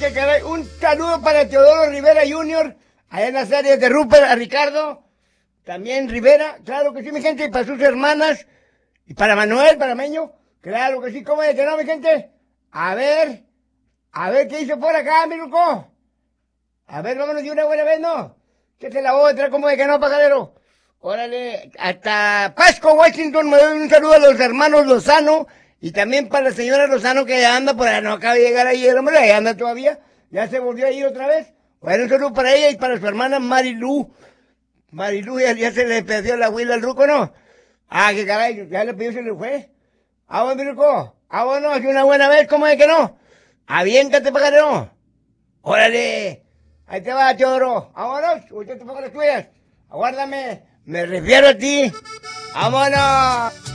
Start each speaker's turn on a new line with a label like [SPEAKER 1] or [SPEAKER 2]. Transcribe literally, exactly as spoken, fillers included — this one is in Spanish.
[SPEAKER 1] que caray. Un saludo para Teodoro Rivera junior, allá en las áreas de Rupert, a Ricardo, también Rivera, claro que sí, mi gente, y para sus hermanas, y para Manuel, para Meño, claro que sí, ¿cómo de que no, mi gente? A ver, a ver qué hizo por acá, mi ruco. A ver, vámonos de una buena vez, ¿no? Que se la otra, ¿cómo de que no, pagadero? Órale, hasta Pasco, Washington, me doy un saludo a los hermanos Lozano, y también para la señora Lozano que ya anda por ahí, no acaba de llegar ahí el hombre, ahí anda todavía, ya se volvió a ir otra vez. Bueno, un saludo para ella y para su hermana Marilu. Marilu, ya, ya se le perdió la huila al ruco, ¿no? Ah, que caray, ya le pidió, se le fue. Ah, bueno, mi ruco, ah, bueno, hace una buena vez, ¿cómo es que no? Aviéntate, pagadero. Órale, ahí te va, Teodoro. Vámonos, usted te ponga las tuyas. Aguárdame, me refiero a ti. ¡Vámonos!